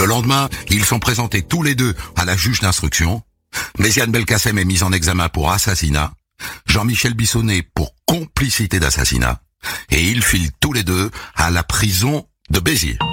lendemain, ils sont présentés tous les deux à la juge d'instruction. Méziane Belkacem est mise en examen pour assassinat. Jean-Michel Bissonnet pour complicité d'assassinat. Et ils filent tous les deux à la prison de Béziers.